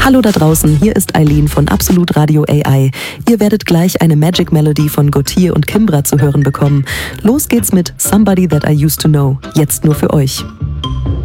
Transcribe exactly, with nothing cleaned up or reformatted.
Hallo da draußen, hier ist Eileen von Absolut Radio A I. Ihr werdet gleich eine Magic Melody von Gotye und Kimbra zu hören bekommen. Los geht's mit Somebody That I Used to Know, jetzt nur für euch.